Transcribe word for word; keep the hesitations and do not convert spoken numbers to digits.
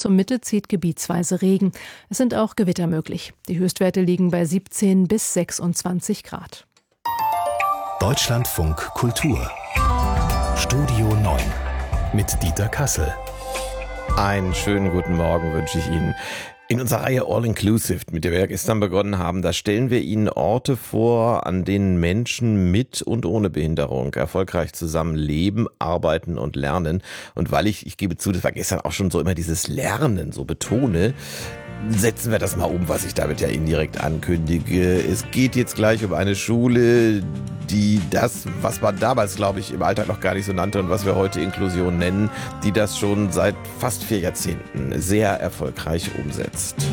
zur Mitte zieht gebietsweise Regen. Es sind auch Gewitter möglich. Die Höchstwerte liegen bei siebzehn bis sechsundzwanzig Grad. Deutschlandfunk Kultur Studio neun mit Dieter Kassel. Einen schönen guten Morgen wünsche ich Ihnen. In unserer Reihe All Inclusive, mit der wir gestern begonnen haben, da stellen wir Ihnen Orte vor, an denen Menschen mit und ohne Behinderung erfolgreich zusammen leben, arbeiten und lernen. Und weil ich, ich gebe zu, das war gestern auch schon so immer dieses Lernen so betone, setzen wir das mal um, was ich damit ja indirekt ankündige. Es geht jetzt gleich um eine Schule, die das, was man damals, glaube ich, im Alltag noch gar nicht so nannte und was wir heute Inklusion nennen, die das schon seit fast vier Jahrzehnten sehr erfolgreich umsetzt.